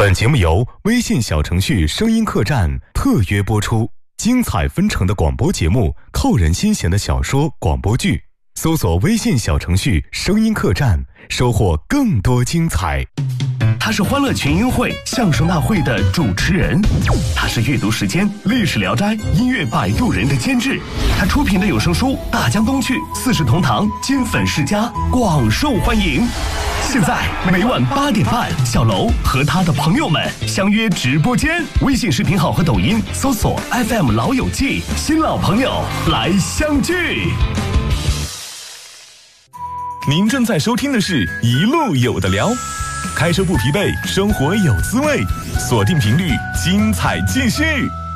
本节目由微信小程序声音客栈特约播出，精彩纷呈的广播节目，扣人心弦的小说广播剧，搜索微信小程序声音客栈，收获更多精彩。 他是欢乐群英会相声大会的主持人，他是阅读时间历史聊斋音乐摆渡人的监制，他出品的有声书《大江东去》四世同堂金粉世家广受欢迎。现在每晚8点半，小楼和他的朋友们相约直播间，微信视频号和抖音搜索 FM 老友记，新老朋友来相聚。 您正在收听的是一路有的聊，开车不疲惫，生活有滋味，锁定频率，精彩继续。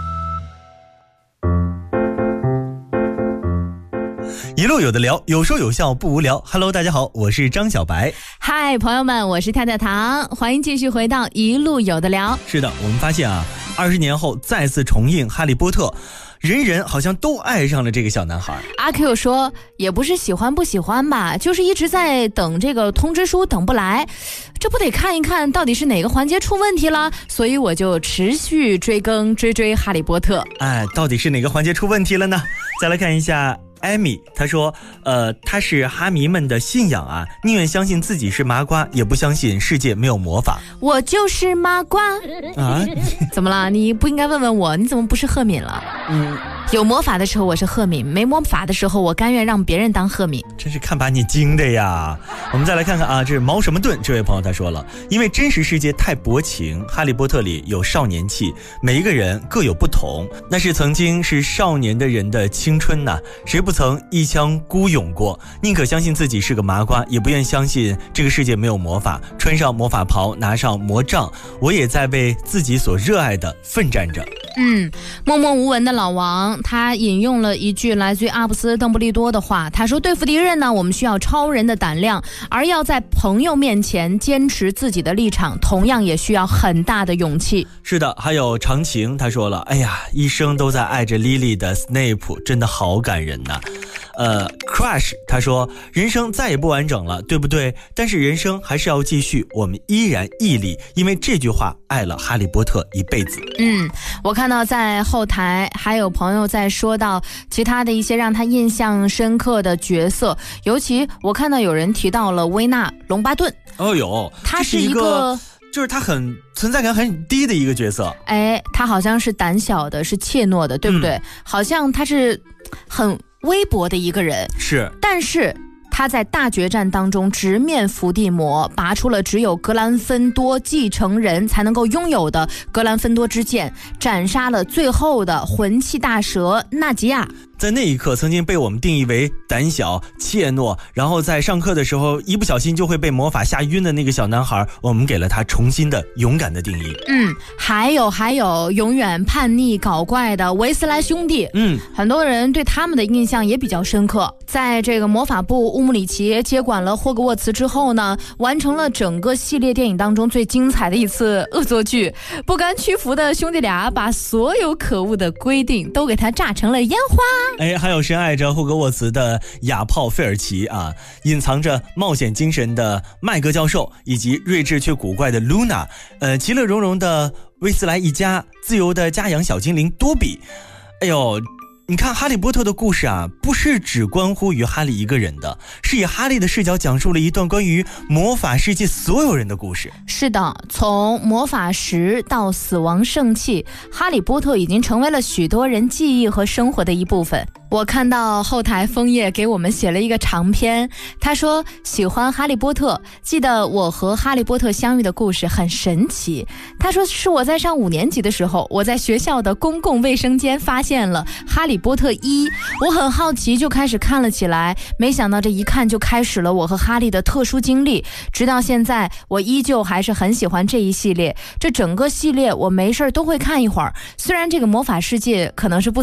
一路有的聊，有说有笑不无聊。 Hello， 大家好，我是张小白。 嗨，朋友们，我是跳跳糖，欢迎继续回到一路有的聊。 是的，我们发现啊，20年后再次重映《哈利波特》，人人好像都爱上了这个小男孩。 阿 Q 说也不是喜欢不喜欢吧，就是一直在等这个通知书等不来，这不得看一看到底是哪个环节出问题了，所以我就持续追哈利波特。 到底是哪个环节出问题了呢？再来看一下艾米，她说她是哈迷们的信仰啊，宁愿相信自己是麻瓜，也不相信世界没有魔法。 我就是麻瓜啊？ 怎么了？你不应该问问我，你怎么不是赫敏了？有魔法的时候我是赫敏，没魔法的时候我甘愿让别人当赫敏。 真是看把你惊的呀。我们再来看看啊，这是毛什么顿这位朋友他说了，因为真实世界太薄情，哈利波特里有少年气，每一个人各有不同，那是曾经是少年的人的青春呐，谁不曾一腔孤勇过？宁可相信自己是个麻瓜，也不愿相信这个世界没有魔法。穿上魔法袍，拿上魔杖，我也在为自己所热爱的奋战着。 默默无闻的老王，他引用了一句来自于阿布斯·邓布利多的话，他说对付敌人呢，我们需要超人的胆量，而要在朋友面前坚持自己的立场，同样也需要很大的勇气。 是的，还有长情他说了，哎呀，一生都在爱着莉莉的斯内普真的好感人呐。Crash 他说人生再也不完整了，对不对？但是人生还是要继续，我们依然屹立，因为这句话爱了哈利波特一辈子。 我看到在后台还有朋友在说到其他的一些让他印象深刻的角色，尤其我看到有人提到了薇娜·隆巴顿。 他是一个就是他很存在感很低的一个角色。 他好像是胆小的，是怯懦的，对不对？好像他是很微薄的一个人， 是， 但是他在大决战当中直面伏地魔，拔出了只有格兰芬多继承人才能够拥有的格兰芬多之剑，斩杀了最后的魂器大蛇纳吉亚。 在那一刻曾经被我们定义为胆小怯懦，然后在上课的时候一不小心就会被魔法吓晕的那个小男孩，我们给了他重新的勇敢的定义。 还有永远叛逆搞怪的维斯莱兄弟，很多人对他们的印象也比较深刻。在这个魔法部乌姆里奇接管了霍格沃茨之后呢，完成了整个系列电影当中最精彩的一次恶作剧，不甘屈服的兄弟俩把所有可恶的规定都给他炸成了烟花。 还有深爱着霍格沃茨的哑炮费尔奇啊，隐藏着冒险精神的麦格教授，以及睿智却古怪的露娜，其乐融融的威斯莱一家，自由的家养小精灵多比。你看哈利波特的故事啊，不是只关乎于哈利一个人的，是以哈利的视角讲述了一段关于魔法世界所有人的故事。 是的，从魔法石到死亡圣器，哈利波特已经成为了许多人记忆和生活的一部分。我看到后台枫叶给我们写了一个长篇，他说喜欢哈利波特，记得我和哈利波特相遇的故事很神奇。他说是我在上5年级的时候，我在学校的公共卫生间发现了哈利波特1，我很好奇就开始看了起来，没想到这一看就开始了我和哈利的特殊经历，直到现在我依旧还是很喜欢这一系列，这整个系列我没事都会看一会儿。虽然这个魔法世界可能是不